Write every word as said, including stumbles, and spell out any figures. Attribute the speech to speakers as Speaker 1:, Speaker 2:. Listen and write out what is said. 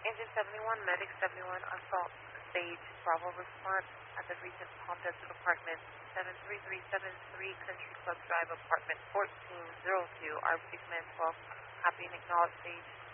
Speaker 1: Engine seventy-one, Medic seventy-one, assault stage, Bravo response at the Regent Palm Desert Apartment, seven three three seven three Country Club Drive, Apartment fourteen oh two, R P Command twelve, copy and acknowledge stage.